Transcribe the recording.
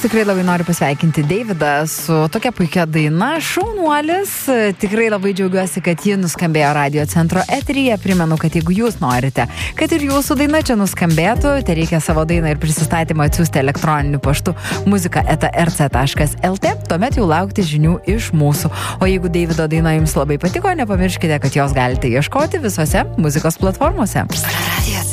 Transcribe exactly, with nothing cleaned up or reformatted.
tikrai labai noriu pasveikinti Deividą su tokia puikia daina, šaunuolis. Tikrai labai džiaugiuosi, kad ji nuskambėjo Radio Centro eteryje. Primenu, kad jeigu jūs norite, kad ir jūsų daina čia nuskambėtų, tai reikia savo dainą ir prisistatymą atsiųsti elektroniniu paštu muzika eta er ce taškas el te, tuomet jau laukti žinių iš mūsų. O jeigu Deivido daina jums labai patiko, nepamirškite, kad jos galite ieškoti visose muzikos platformose. Radio